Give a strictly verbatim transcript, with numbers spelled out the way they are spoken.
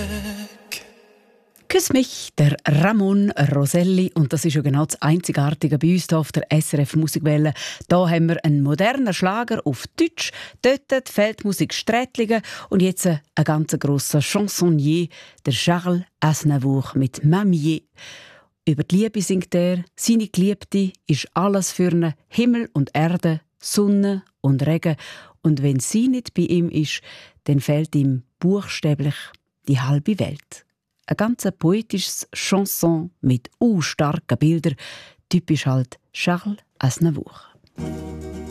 «Küss mich», der Ramon Roselli. Und das ist ja genau das Einzigartige bei uns hier auf der S R F Musikwelle. Da haben wir einen modernen Schlager auf Deutsch, dort die Feldmusik Strätligen und jetzt ein ganz grosser Chansonnier, der Charles Aznavour mit «Mamie». Über die Liebe singt er, seine Geliebte ist alles für ihn, Himmel und Erde, Sonne und Regen. Und wenn sie nicht bei ihm ist, dann fehlt ihm buchstäblich die halbe Welt. Ein ganz poetisches Chanson mit u starken Bildern, typisch halt Charles Aznavour.